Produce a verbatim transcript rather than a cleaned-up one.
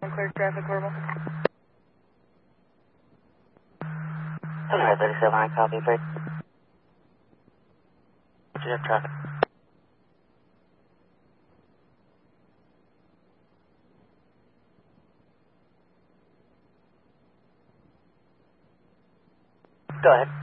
Clear traffic, horrible. Hello, thirty-seven, I copy, break. Clear traffic. Go ahead.